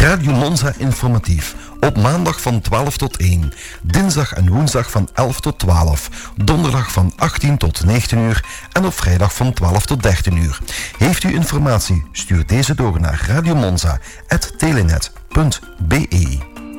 Radio Monza informatief. Op maandag van 12 tot 1. Dinsdag en woensdag van 11 tot 12. Donderdag van 18 tot 19 uur. En op vrijdag van 12 tot 13 uur. Heeft u informatie? Stuur deze door naar radiomonza@telenet.be.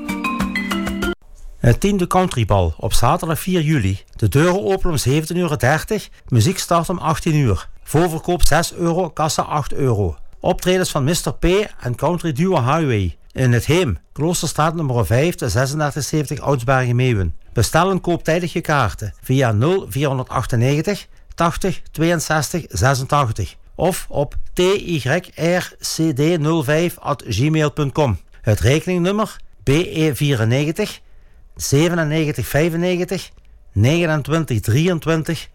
Het 10e Countrybal op zaterdag 4 juli. De deuren openen om 17:30 uur. Muziek start om 18 uur. Voorverkoop €6, kassa €8. Optredens van Mr. P en Country Duo Highway. In het Heem, Kloosterstraat nummer 5 te 3670 Oudsbergen-Meeuwen. Bestel en koop tijdig je kaarten via 0498 80 62 86 of op tyRCD05@gmail.com. Het rekeningnummer BE94 9795 2923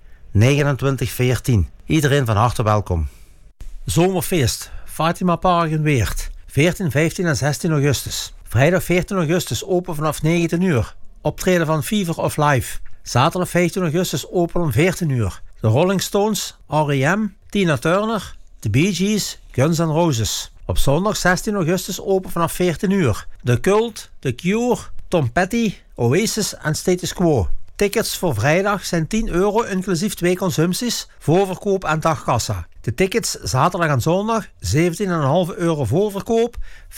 2914. Iedereen van harte welkom. Zomerfeest, Fatima Park in Weert. 14, 15 en 16 augustus. Vrijdag 14 augustus open vanaf 19 uur. Optreden van Fever of Life. Zaterdag 15 augustus open om 14 uur. De Rolling Stones, R.E.M., Tina Turner, The Bee Gees, Guns N' Roses. Op zondag 16 augustus open vanaf 14 uur. The Cult, The Cure, Tom Petty, Oasis en Status Quo. Tickets voor vrijdag zijn €10 inclusief 2 consumpties, voorverkoop en dagkassa. De tickets zaterdag en zondag €17,5 voorverkoop,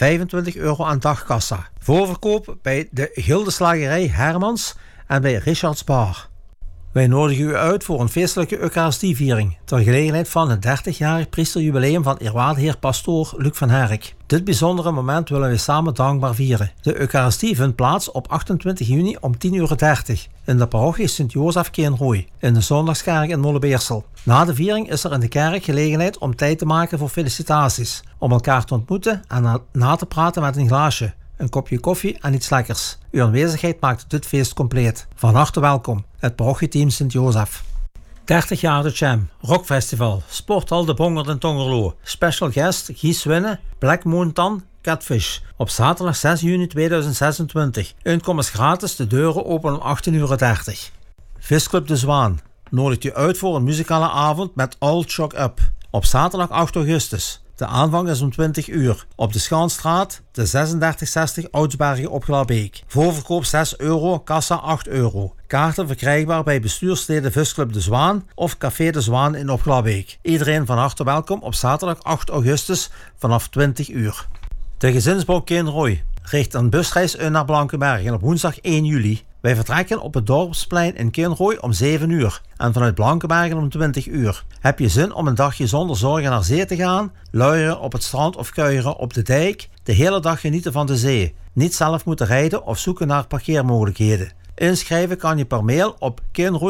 €25 aan dagkassa. Voorverkoop bij de Gildeslagerij Hermans en bij Richards Bar. Wij nodigen u uit voor een feestelijke Eucharistieviering ter gelegenheid van het 30-jarig priesterjubileum van eerwaarde heer pastoor Luc van Herk. Dit bijzondere moment willen we samen dankbaar vieren. De Eucharistie vindt plaats op 28 juni om 10:30 in de parochie Sint-Jozef Keenrooi in de Zondagskerk in Molenbeersel. Na de viering is er in de kerk gelegenheid om tijd te maken voor felicitaties, om elkaar te ontmoeten en na te praten met een glaasje, een kopje koffie en iets lekkers. Uw aanwezigheid maakt dit feest compleet. Van harte welkom, het parochieteam Sint-Jozef. 30 jaar de Jam, Rockfestival, Sporthal de Bongerd in Tongerlo. Special guest Gies Winne, Black Mountain, Catfish. Op zaterdag 6 juni 2026. Inkomst gratis, de deuren openen om 18:30. Visclub De Zwaan nodigt u uit voor een muzikale avond met All Shock Up. Op zaterdag 8 augustus. De aanvang is om 20 uur. Op de Schaanstraat, de 3660 Oudsbergen op Glabbeek. Voorverkoop €6, kassa €8. Kaarten verkrijgbaar bij bestuursleden Visclub De Zwaan of Café De Zwaan in op Glabbeek. Iedereen van harte welkom op zaterdag 8 augustus vanaf 20 uur. De gezinsbouw Keenrooi richt een busreis uit naar Blankenbergen op woensdag 1 juli. Wij vertrekken op het Dorpsplein in Keenrooi om 7 uur en vanuit Blankenbergen om 20 uur. Heb je zin om een dagje zonder zorgen naar zee te gaan, luieren op het strand of kuieren op de dijk, de hele dag genieten van de zee, niet zelf moeten rijden of zoeken naar parkeermogelijkheden? Inschrijven kan je per mail op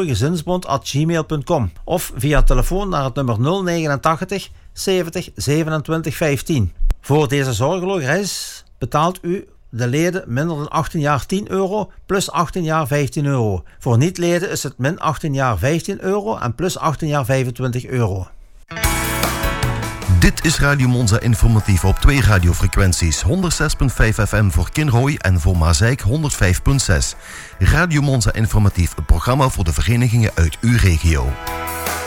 keenrooigezinsbond@gmail.com of via telefoon naar het nummer 089 70 27 15. Voor deze zorgeloze reis betaalt u de leden minder dan 18 jaar €10, plus 18 jaar €15. Voor niet-leden is het min 18 jaar €15 en plus 18 jaar €25. Dit is Radio Monza informatief op 2 radiofrequenties. 106.5 FM voor Kinrooi en voor Mazeik 105.6. Radio Monza informatief, een programma voor de verenigingen uit uw regio.